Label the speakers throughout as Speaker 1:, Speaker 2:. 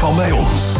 Speaker 1: van bij ons.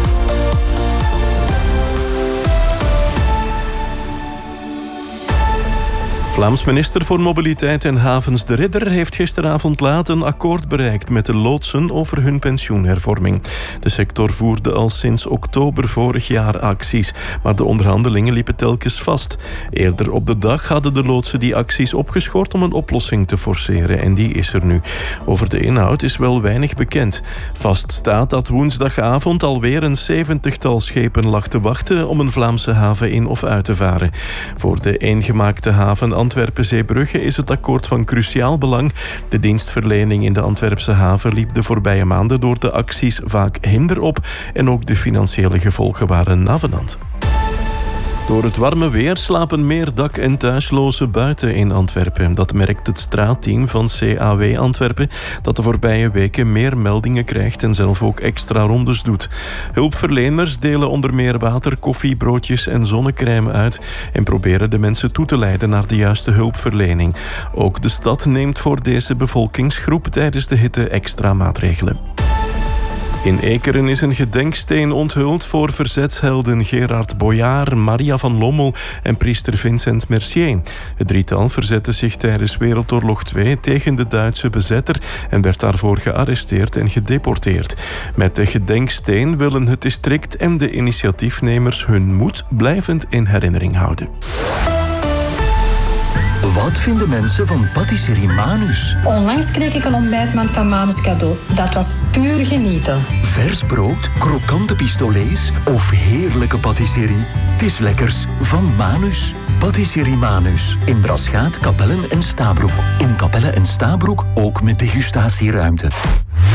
Speaker 2: Vlaams minister voor Mobiliteit en Havens De Ridder heeft gisteravond laat een akkoord bereikt met de loodsen over hun pensioenhervorming. De sector voerde al sinds oktober vorig jaar acties, maar de onderhandelingen liepen telkens vast. Eerder op de dag hadden de loodsen die acties opgeschort om een oplossing te forceren en die is er nu. Over de inhoud is wel weinig bekend. Vast staat dat woensdagavond alweer een 70-tal schepen lag te wachten om een Vlaamse haven in of uit te varen. Voor de eengemaakte haven Antwerpen-Zeebrugge is het akkoord van cruciaal belang. De dienstverlening in de Antwerpse haven liep de voorbije maanden door de acties vaak hinder op en ook de financiële gevolgen waren navenant. Door het warme weer slapen meer dak- en thuislozen buiten in Antwerpen. Dat merkt het straatteam van CAW Antwerpen, dat de voorbije weken meer meldingen krijgt en zelf ook extra rondes doet. Hulpverleners delen onder meer water, koffie, broodjes en zonnecrème uit en proberen de mensen toe te leiden naar de juiste hulpverlening. Ook de stad neemt voor deze bevolkingsgroep tijdens de hitte extra maatregelen. In Ekeren is een gedenksteen onthuld voor verzetshelden Gerard Boyaar, Maria van Lommel en priester Vincent Mercier. Het drietal verzette zich tijdens Wereldoorlog II tegen de Duitse bezetter en werd daarvoor gearresteerd en gedeporteerd. Met de gedenksteen willen het district en de initiatiefnemers hun moed blijvend in herinnering houden.
Speaker 3: Wat vinden mensen van patisserie Manus?
Speaker 4: Onlangs kreeg ik een ontbijtmand van Manus cadeau. Dat was puur genieten.
Speaker 3: Vers brood, krokante pistolets of heerlijke patisserie? Het is lekkers van Manus. Patisserie Manus. In Braschaat, Kapellen en Stabroek. In Kapellen en Stabroek ook met degustatieruimte.